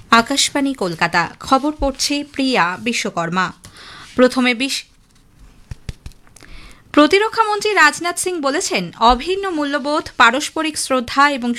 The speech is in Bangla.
আকাশবাণী কলকাতা। খবর পড়ছে প্রিয়া বিশ্বকর্মা। প্রথমে প্রতিরক্ষামন্ত্রী রাজনাথ সিং বলেছেন, অভিন্ন মূল্যবোধ, পারস্পরিক শ্রদ্ধা এবং